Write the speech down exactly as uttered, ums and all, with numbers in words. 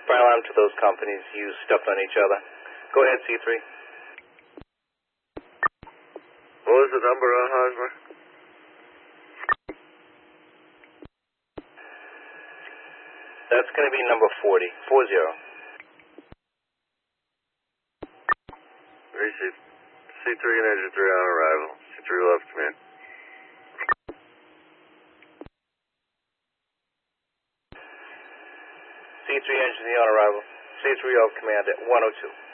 Fire alarm to those companies. You stepped on each other. Go ahead, C three. What was the number on Hosmer? That's going to be number forty. Four zero. Receive. C three and Engine three on arrival. C three left command. C three Engine three on arrival. C three of command at one oh two.